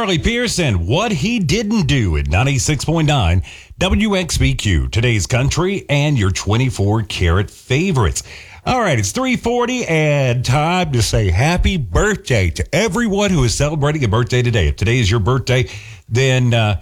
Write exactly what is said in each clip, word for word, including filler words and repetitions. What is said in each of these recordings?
Carly Pearson, What He Didn't Do at ninety-six point nine W X B Q. Today's country and your twenty-four karat favorites. All right, it's three forty and time to say happy birthday to everyone who is celebrating a birthday today. If today is your birthday, then uh,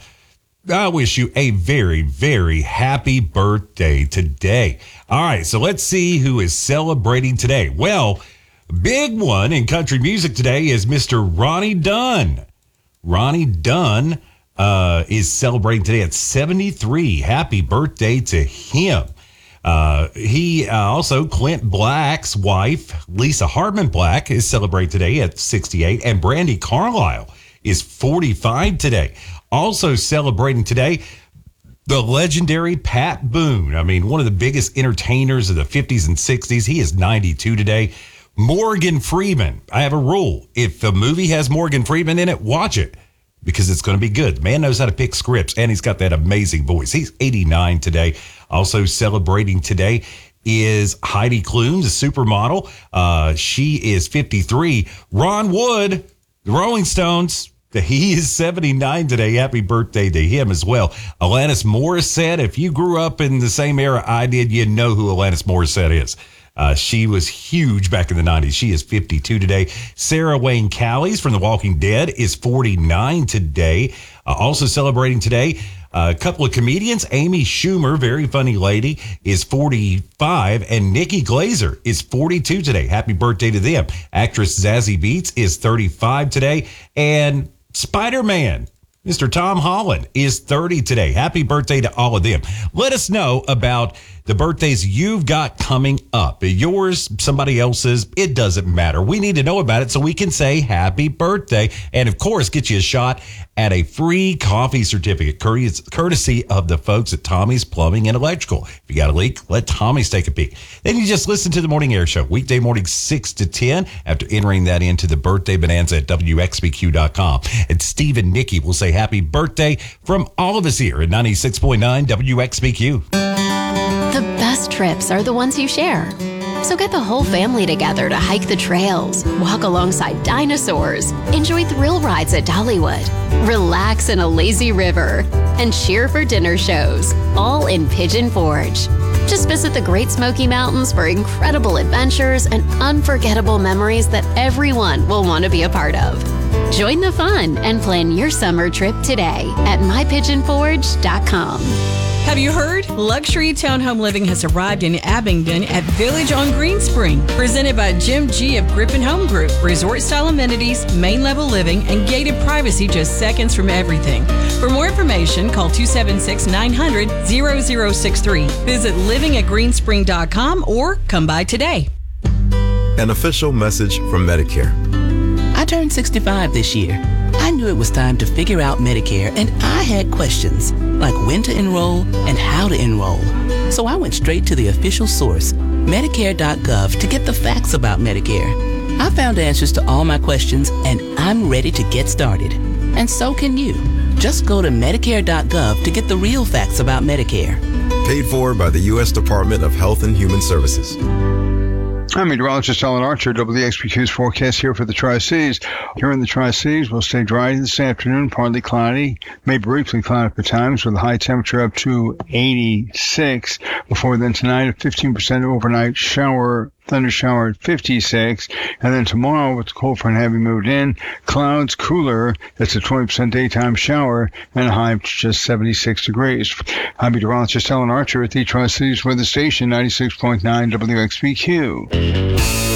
I wish you a very, very happy birthday today. All right, so let's see who is celebrating today. Well, big one in country music today is Mister Ronnie Dunn. Ronnie Dunn uh, is celebrating today at seventy-three. Happy birthday to him. Uh, he uh, also, Clint Black's wife, Lisa Hartman Black, is celebrating today at sixty-eight. And Brandi Carlile is forty-five today. Also celebrating today, the legendary Pat Boone. I mean, one of the biggest entertainers of the fifties and sixties. He is ninety-two today. Morgan Freeman. I have a rule. If a movie has Morgan Freeman in it, watch it because it's going to be good. The man knows how to pick scripts, and he's got that amazing voice. He's eighty-nine today. Also celebrating today is Heidi Klum, the supermodel. Uh, she is fifty-three. Ron Wood, the Rolling Stones. He is seventy-nine today. Happy birthday to him as well. Alanis Morissette. If you grew up in the same era I did, you know who Alanis Morissette is. Uh, she was huge back in the nineties. She is fifty-two today. Sarah Wayne Callies from The Walking Dead is forty-nine today. Uh, also celebrating today, uh, a couple of comedians. Amy Schumer, very funny lady, is forty-five. And Nikki Glazer is forty-two today. Happy birthday to them. Actress Zazie Beetz is thirty-five today. And Spider-Man, Mister Tom Holland, is thirty today. Happy birthday to all of them. Let us know about the birthdays you've got coming up. Yours, somebody else's, it doesn't matter. We need to know about it so we can say happy birthday. And, of course, get you a shot at a free coffee certificate courtesy of the folks at Tommy's Plumbing and Electrical. If you got a leak, let Tommy's take a peek. Then you just listen to the Morning Air Show, weekday morning six to ten, after entering that into the birthday bonanza at W X B Q dot com. And Steve and Nikki will say happy birthday from all of us here at ninety-six point nine W X B Q. The best trips are the ones you share. So get the whole family together to hike the trails, walk alongside dinosaurs, enjoy thrill rides at Dollywood, relax in a lazy river, and cheer for dinner shows, all in Pigeon Forge. Just visit the Great Smoky Mountains for incredible adventures and unforgettable memories that everyone will want to be a part of. Join the fun and plan your summer trip today at my pigeon forge dot com. Have you heard? Luxury Townhome Living has arrived in Abingdon at Village on Greenspring. Presented by Jim G. of Griffin Home Group. Resort-style amenities, main-level living, and gated privacy just seconds from everything. For more information, call two seven six, nine hundred, zero zero six three. Visit living at greenspring dot com or come by today. An official message from Medicare. I turned sixty-five this year. I knew it was time to figure out Medicare, and I had questions, like when to enroll and how to enroll. So I went straight to the official source, Medicare dot gov, to get the facts about Medicare. I found answers to all my questions, and I'm ready to get started. And so can you. Just go to Medicare dot gov to get the real facts about Medicare. Paid for by the U S Department of Health and Human Services. I'm meteorologist Alan Archer, W X B Q's forecast here for the Tri-Cities. Here in the Tri-Cities, we'll stay dry this afternoon, partly cloudy, may briefly cloud at times with a high temperature up to eighty-six. Before then tonight, a fifteen percent overnight shower, thunder shower at fifty-six. And then tomorrow, with the cold front having moved in, clouds cooler. That's a twenty percent daytime shower and a high of just seventy-six degrees. I'm meteorologist Alan Archer at the Tri-Cities weather station, ninety-six point nine W X B Q.